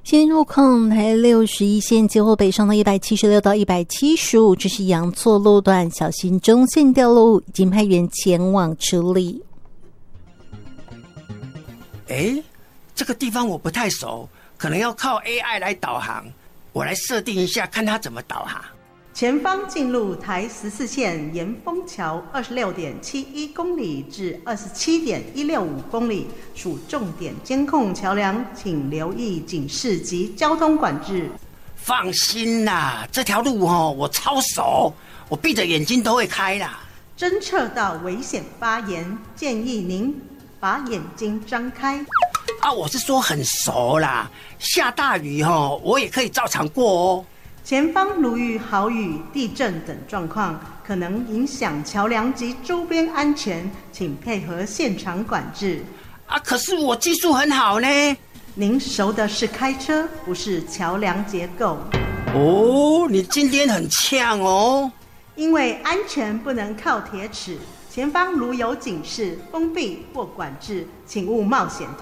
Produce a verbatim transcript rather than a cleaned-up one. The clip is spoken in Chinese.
新路况台六十一线接后北上的一百七十六到一百七十五，这是阳错路段，小心中线掉落，已经派员前往处理。 诶，这个地方我不太熟，可能要靠 A I 来导航。我来设定一下，看它怎么导航。 前方进入台十四线沿丰桥二十六点七一公里至二十七点一六五公里，属重点监控桥梁，请留意警示及交通管制。 放心啦，这条路哦，我超熟，我闭着眼睛都会开啦。 侦测到危险发言，建议您把眼睛张开。 啊，我是说很熟啦，下大雨哦，我也可以照常过哦。 前方如遇豪雨、地震等状况，可能影响桥梁及周边安全，请配合现场管制。 啊，可是我技术很好呢。 您熟的是开车，不是桥梁结构。 哦，你今天很呛哦。 因为安全不能靠铁尺，前方如有警示、封闭或管制，请勿冒险通